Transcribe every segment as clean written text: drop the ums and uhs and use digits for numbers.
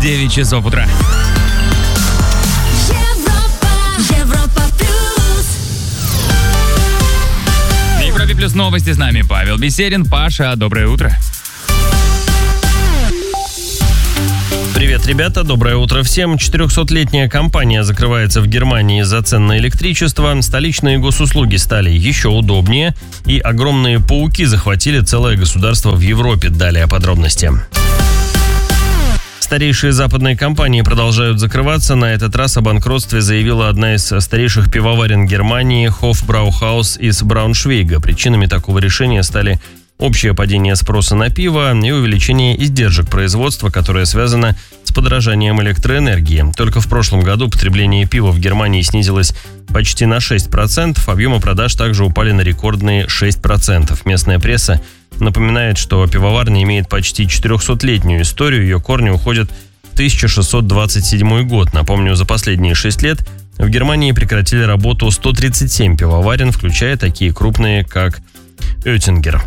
9 часов утра. Европа плюс. В Европе плюс новости с нами Павел Беседин. Паша, доброе утро. Привет, ребята, доброе утро всем. 400-летняя компания закрывается в Германии из-за цен на электричество. Столичные госуслуги стали еще удобнее. И огромные пауки захватили целое государство в Европе. Далее подробности. Старейшие западные компании продолжают закрываться. На этот раз о банкротстве заявила одна из старейших пивоварен Германии Hofbrauhaus из Брауншвейга. Причинами такого решения стали общее падение спроса на пиво и увеличение издержек производства, которое связано с подорожанием электроэнергии. Только в прошлом году потребление пива в Германии снизилось почти на 6%, объемы продаж также упали на рекордные 6%. Местная пресса напоминает, что пивоварня имеет почти 400-летнюю историю, ее корни уходят в 1627 год. Напомню, за последние 6 лет в Германии прекратили работу 137 пивоварен, включая такие крупные, как Oettinger.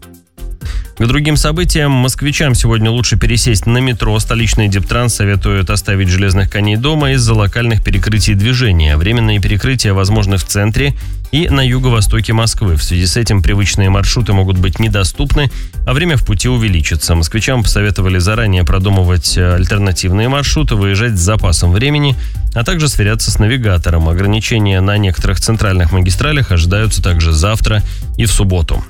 К другим событиям. Москвичам сегодня лучше пересесть на метро. Столичный Дептранс советует оставить железных коней дома из-за локальных перекрытий движения. Временные перекрытия возможны в центре и на юго-востоке Москвы. В связи с этим привычные маршруты могут быть недоступны, а время в пути увеличится. Москвичам посоветовали заранее продумывать альтернативные маршруты, выезжать с запасом времени, а также сверяться с навигатором. Ограничения на некоторых центральных магистралях ожидаются также завтра и в субботу.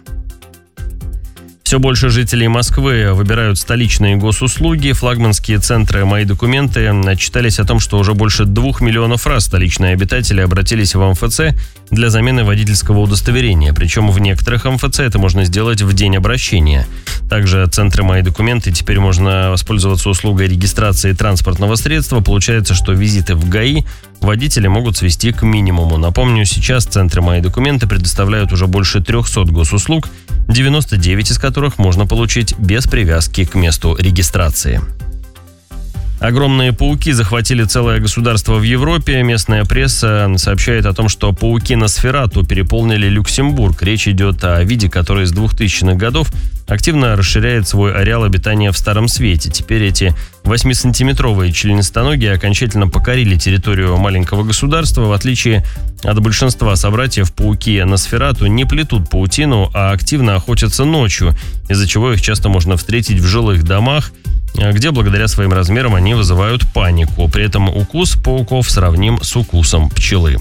Все больше жителей Москвы выбирают столичные госуслуги. Флагманские центры «Мои документы» отчитались о том, что уже больше 2 миллионов раз столичные обитатели обратились в МФЦ для замены водительского удостоверения. Причем в некоторых МФЦ это можно сделать в день обращения. Также центры «Мои документы» теперь можно воспользоваться услугой регистрации транспортного средства. Получается, что визиты в ГАИ водители могут свести к минимуму. Напомню, сейчас центры «Мои документы» предоставляют уже больше 300 госуслуг, 99 из которых можно получить без привязки к месту регистрации. Огромные пауки захватили целое государство в Европе. Местная пресса сообщает о том, что пауки Носферату переполнили Люксембург. Речь идет о виде, который с 2000-х годов активно расширяет свой ареал обитания в Старом Свете. Теперь эти 8-сантиметровые членистоногие окончательно покорили территорию маленького государства. В отличие от большинства собратьев, пауки Носферату не плетут паутину, а активно охотятся ночью, из-за чего их часто можно встретить в жилых домах, где благодаря своим размерам они вызывают панику. При этом укус пауков сравним с укусом пчелы.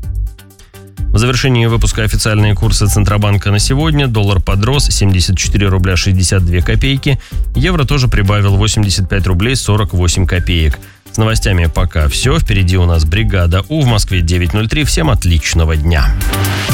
В завершении выпуска официальные курсы Центробанка на сегодня. Доллар подрос 74 рубля 62 копейки. Евро тоже прибавил 85 рублей 48 копеек. С новостями пока все. Впереди у нас бригада У в Москве 9:03. Всем отличного дня.